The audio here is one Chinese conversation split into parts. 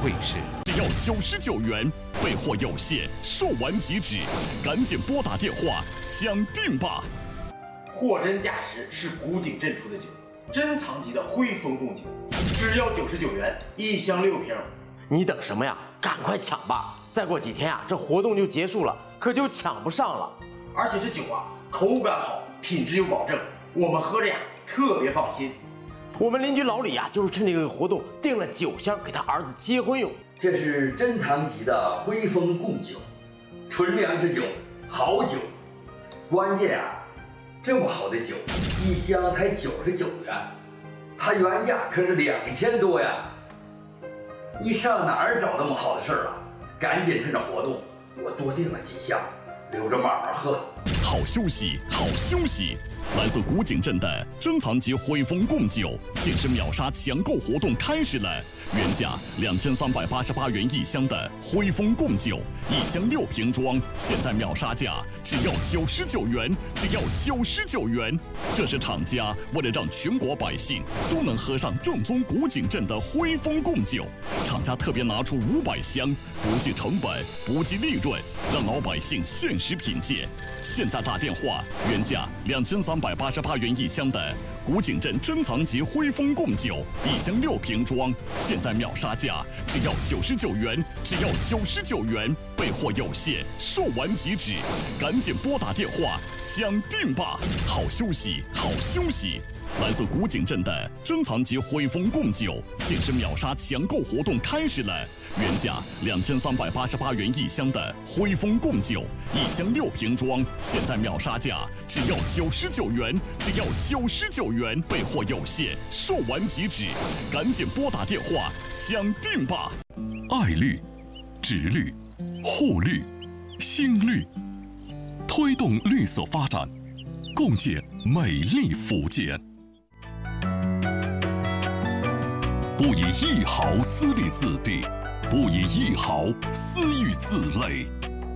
卫士。 只要99元，备货有限，售完即止，赶紧拨打电话抢订吧！ 货真价实是古井镇出的酒，珍藏级的徽丰贡酒，只要99元，1箱6瓶。 你等什么呀？赶快抢吧！再过几天啊，这活动就结束了，可就抢不上了。 而且这酒啊，口感好，品质有保证，我们喝着呀特别放心。 我们邻居老李啊，就是趁这个活动订了9箱给他儿子结婚用。 这是珍藏级的徽丰贡酒，纯粮食酒，好酒。关键啊，这么好的酒，1箱才99元，它原价可是2000多呀！你上哪儿找那么好的事儿啊？赶紧趁着活动，我多订了几箱，留着慢慢喝。 好休息，好休息！来自古井镇的珍藏级徽丰贡酒限时秒杀抢购活动开始了，原价2388元1箱的徽丰贡酒，1箱6瓶装，现在秒杀价只要99元，只要99元。这是厂家为了让全国百姓都能喝上正宗古井镇的徽丰贡酒，厂家特别拿出500箱，不计成本，不计利润，让老百姓限时品鉴。现在打电话，原价2388元1箱的古井镇珍藏级徽丰贡酒，1箱6瓶装，现在秒杀价只要99元，只要99元，备货有限，售完即止，赶紧拨打电话抢订吧！好休息，好休息！来自古井镇的珍藏级徽丰贡酒限时秒杀抢购活动开始了，原价2388元1箱的徽丰贡酒，1箱6瓶装，现在秒杀价只要99元，只要99元，备货有限，售完即止，赶紧拨打电话抢订吧！ 爱绿、植绿、护绿、新绿，推动绿色发展，共建美丽福建。不以1毫私利自弊，不以1毫私欲自累。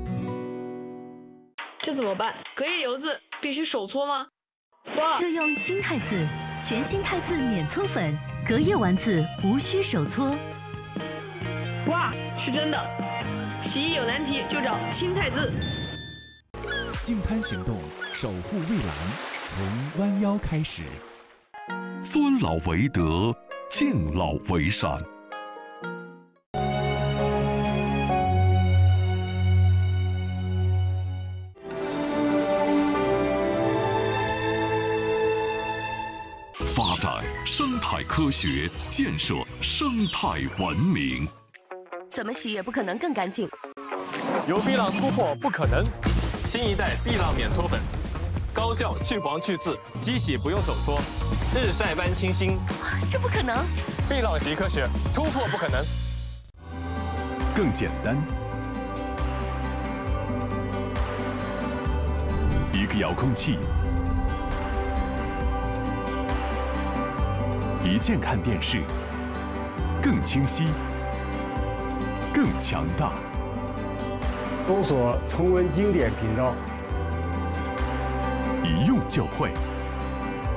这怎么办？隔夜油渍必须手搓吗？哇！ 就用新汰渍，全新汰渍免搓粉，隔夜完渍无需手搓。 哇，是真的！洗衣有难题就找新汰渍。 净滩行动，守护蔚蓝，从弯腰开始。 尊老为德，敬老为善。发展生态科学，建设生态文明。 怎么洗也不可能更干净。 由碧浪突破不可能，新一代碧浪免搓粉，高效去黄去渍，机洗不用手搓，日晒般清新。 这不可能！ 碧浪洗科学，突破不可能。 更简单，一个遥控器，一键看电视，更清晰，更强大。 搜索重温经典频道， 一用就会。